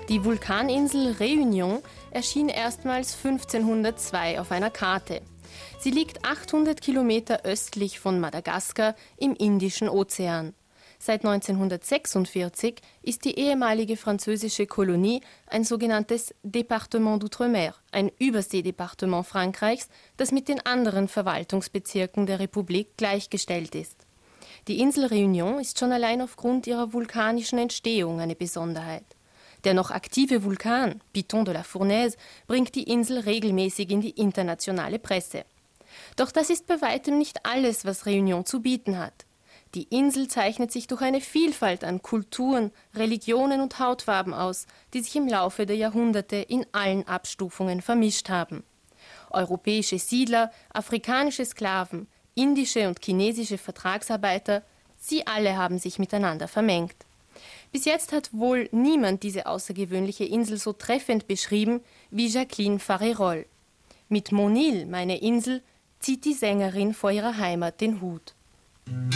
Die Vulkaninsel Réunion erschien erstmals 1502 auf einer Karte. Sie liegt 800 Kilometer östlich von Madagaskar im Indischen Ozean. Seit 1946 ist die ehemalige französische Kolonie ein sogenanntes Département d'Outre-mer, ein Überseedepartement Frankreichs, das mit den anderen Verwaltungsbezirken der Republik gleichgestellt ist. Die Insel Réunion ist schon allein aufgrund ihrer vulkanischen Entstehung eine Besonderheit. Der noch aktive Vulkan, Piton de la Fournaise, bringt die Insel regelmäßig in die internationale Presse. Doch das ist bei weitem nicht alles, was Réunion zu bieten hat. Die Insel zeichnet sich durch eine Vielfalt an Kulturen, Religionen und Hautfarben aus, die sich im Laufe der Jahrhunderte in allen Abstufungen vermischt haben. Europäische Siedler, afrikanische Sklaven, indische und chinesische Vertragsarbeiter, sie alle haben sich miteinander vermengt. Bis jetzt hat wohl niemand diese außergewöhnliche Insel so treffend beschrieben wie Jacqueline Farérolle. Mit Mon Île, meine Insel, zieht die Sängerin vor ihrer Heimat den Hut.